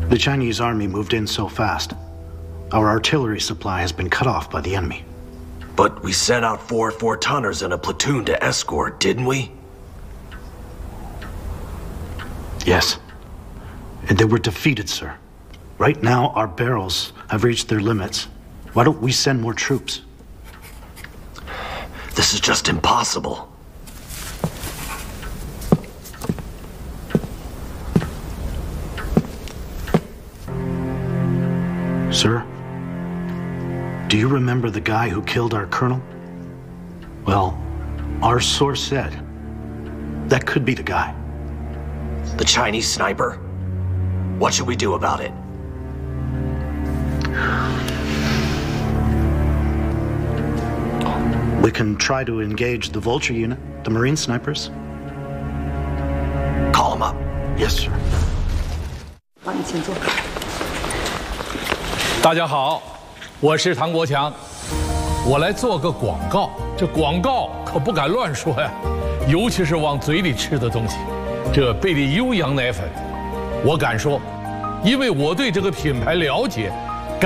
The Chinese army moved in so fast. Our artillery supply has been cut off by the enemy. But we sent out 4 4-tonners and a platoon to escort, didn't we? Yes. And they were defeated, sir. Right now, our barrels have reached their limits. Why don't we send more troops? This is just impossible. Sir, do you remember the guy who killed our colonel? Well, our source said that could be the guy. The Chinese sniper? What should we do about it? We can try to engage the Vulture unit, the Marine snipers. Call them up. Yes, sir. 往你前坐。 大家好，我是唐国强，我来做个广告。这广告可不敢乱说呀，尤其是往嘴里吃的东西。这贝利优羊奶粉，我敢说，因为我对这个品牌了解。